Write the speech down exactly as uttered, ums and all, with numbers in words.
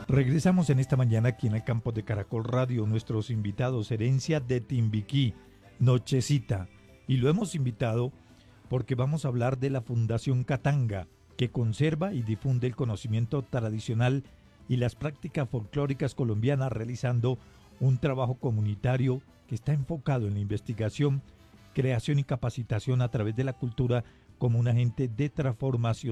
Regresamos en esta mañana aquí en el campo de Caracol Radio. Nuestros invitados, Herencia de Timbiquí, Nochecita. Y lo hemos invitado porque vamos a hablar de la Fundación Katanga, que conserva y difunde el conocimiento tradicional y las prácticas folclóricas colombianas, realizando un trabajo comunitario que está enfocado en la investigación, creación y capacitación a través de la cultura como un agente de transformación